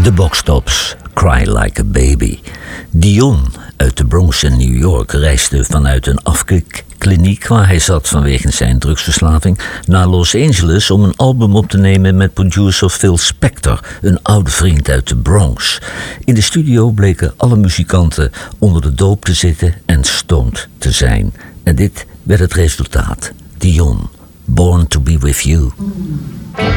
De Boxtops, Cry Like a Baby. Dion uit de Bronx in New York reisde vanuit een afkikkliniek waar hij zat vanwege zijn drugsverslaving naar Los Angeles om een album op te nemen met producer Phil Spector, een oude vriend uit de Bronx. In de studio bleken alle muzikanten onder de doop te zitten en stoned te zijn. En dit werd het resultaat. Dion, Born to be with You.